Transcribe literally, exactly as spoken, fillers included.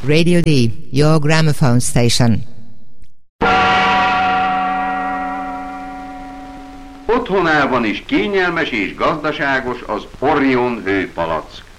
Radio D, your gramophone station. Otthonában is kényelmes és gazdaságos az Orion hőpalack.